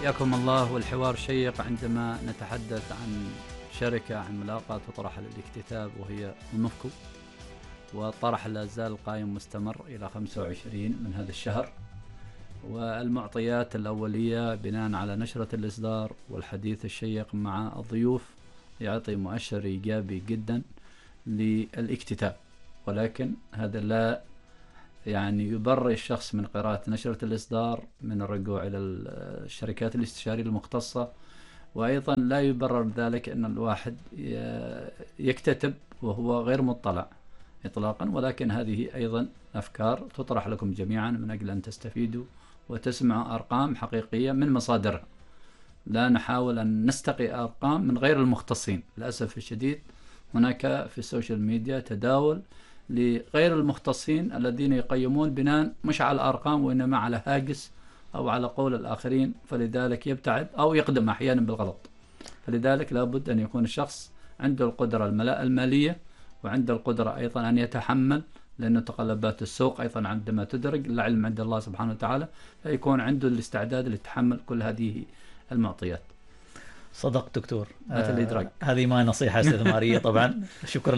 حياكم الله. والحوار شيق عندما نتحدث عن شركة عملاقة تطرح للاكتتاب وهي المفكو، والطرح لا زال قائم مستمر إلى 25 من هذا الشهر. والمعطيات الأولية بناء على نشرة الإصدار والحديث الشيق مع الضيوف يعطي مؤشر إيجابي جدا للاكتتاب، ولكن هذا لا يعني يبرر الشخص من قراءة نشرة الإصدار من الرجوع إلى الشركات الاستشارية المختصة، وأيضا لا يبرر ذلك أن الواحد يكتتب وهو غير مطلع إطلاقا. ولكن هذه أيضا أفكار تطرح لكم جميعا من أجل أن تستفيدوا وتسمعوا أرقام حقيقية من مصادرها. لا نحاول أن نستقي أرقام من غير المختصين. للأسف الشديد هناك في السوشيال ميديا تداول لغير المختصين الذين يقيمون بناء مش على الأرقام وإنما على هاجس أو على قول الآخرين، فلذلك يبتعد أو يقدم أحيانا بالغلط. فلذلك لابد أن يكون الشخص عنده القدرة المالية وعنده القدرة أيضا أن يتحمل، لأن تقلبات السوق أيضا عندما تدرج العلم عند الله سبحانه وتعالى، فيكون عنده الاستعداد لتحمل كل هذه المعطيات. صدق دكتور. هذه ما نصيحة استثمارية طبعا. شكرا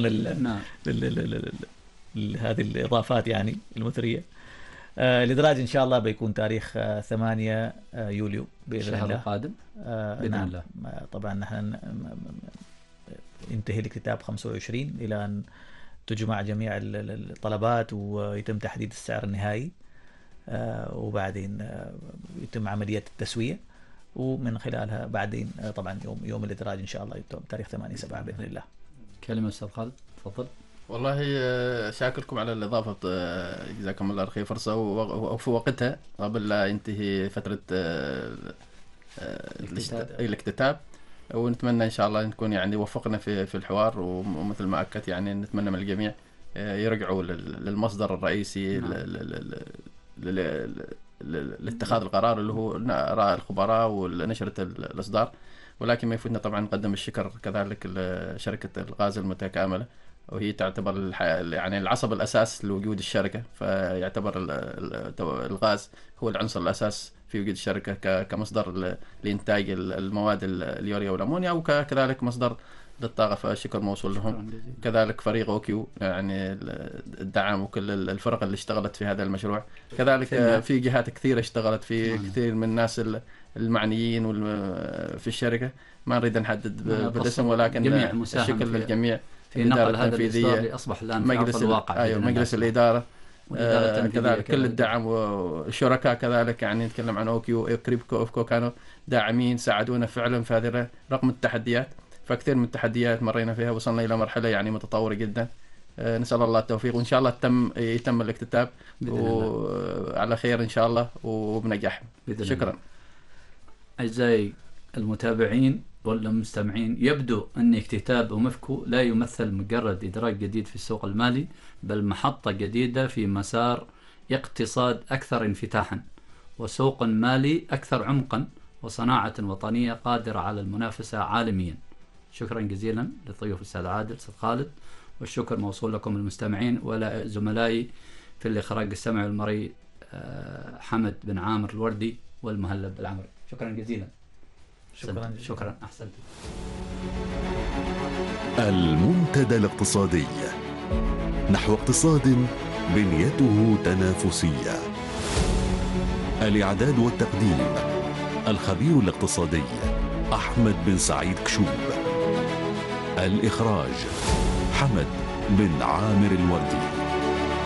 لهذه الإضافات يعني المثرية. الإدراج إن شاء الله بيكون تاريخ 8 يوليو بإذن الله القادم بإذن الله. طبعا نحن ينتهي الاكتتاب 25 إلى أن تجمع جميع الطلبات ويتم تحديد السعر النهائي، وبعدين يتم عملية التسوية، ومن خلالها بعدين طبعا يوم الإدراج إن شاء الله تاريخ 8/7 بإذن الله. كلمة أستاذ خالد تفضل. والله شاكركم على الإضافة، جزاكم الله خير. فرصة وفي وقتها قبل لا ينتهي فترة الاكتتاب، ونتمنى إن شاء الله نكون يعني وفقنا في الحوار، ومثل ما أكدت يعني نتمنى من الجميع يرجعوا للمصدر الرئيسي لاتخاذ القرار اللي هو آراء الخبراء ونشرة الإصدار. ولكن ما يفوتنا طبعا نقدم الشكر كذلك لشركة الغاز المتكاملة، وهي تعتبر يعني العصب الأساس لوجود الشركة. فيعتبر الغاز هو العنصر الأساس في وجود الشركة كمصدر لإنتاج المواد اليوريا والأمونيا، وكذلك مصدر للطاقة، فالشكر موصول لهم. كذلك فريق أوكيو يعني الدعم وكل الفرق اللي اشتغلت في هذا المشروع. كذلك في جهات كثيرة اشتغلت، في كثير من الناس المعنيين في الشركة، ما نريد نحدد بالاسم، ولكن الشكر للجميع في نقل هذا الإصدار اللي أصبح الآن في أرض الواقع. أيوة، مجلس الإدارة كذلك كل الدعم، والشركاء كذلك يعني نتكلم عن أوكيو كريبكو أوفكو كانوا داعمين، ساعدونا فعلا في هذه رغم التحديات. فكثير من التحديات مرينا فيها، وصلنا إلى مرحلة يعني متطورة جدا. نسأل الله التوفيق، وإن شاء الله يتم الاكتتاب وعلى خير إن شاء الله وبنجاح. شكرا. أعزائي المتابعين والمستمعين، يبدو أن اكتتاب مفكو لا يمثل مجرد إدراج جديد في السوق المالي، بل محطة جديدة في مسار اقتصاد أكثر انفتاحا، وسوق مالي أكثر عمقا، وصناعة وطنية قادرة على المنافسة عالميا. شكرا جزيلا للضيوف الأستاذ عادل أستاذ خالد، والشكر موصول لكم المستمعين ولا زملائي في الإخراج السمعي والمرئي حمد بن عامر الوردي والمهلب العمري. شكرا جزيلا. شكرا. أحسنت. المنتدى الاقتصادي نحو اقتصاد بنيته تنافسية. الإعداد والتقديم الخبير الاقتصادي أحمد بن سعيد كشوب. الإخراج حمد بن عامر الوردي.